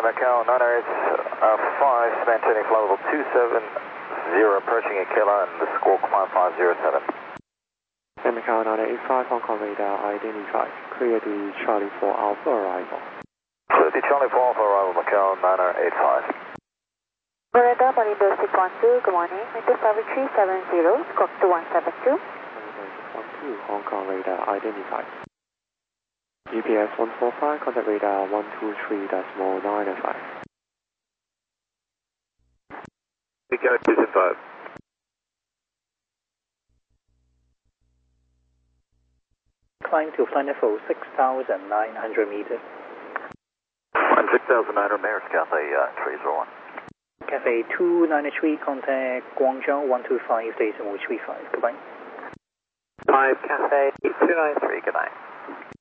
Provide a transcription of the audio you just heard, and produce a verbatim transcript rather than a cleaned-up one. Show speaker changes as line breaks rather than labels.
Macau nine eight five, maintaining flight level two seven zero, approaching Aquila and the squawk five five zero seven.
Macau nine eight five, Hong Kong radar identified. Clear the Charlie four Alpha arrival.
Clear the Charlie four Alpha arrival, Macau nine eight five.
Radar Malibu six one two, good morning. Windows five three seven zero, squawk two one seven two.
six one two, Hong Kong radar identified. G P S one four five, contact radar one two three decimal nine five.
We got two two five.
Climb to flight level six thousand nine hundred meters.
Climb six thousand nine hundred meters, Cathay uh, three zero one.
Cathay two ninety-three, contact Guangzhou one two five decimal three five. Goodbye.
five Cathay two nine three, good night.